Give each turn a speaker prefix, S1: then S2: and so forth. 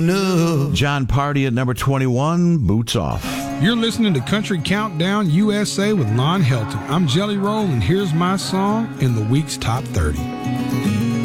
S1: No.
S2: John Party at number 21, Boots Off.
S3: You're listening to Country Countdown USA with Lon Helton. I'm Jelly Roll, and here's my song in the week's top 30.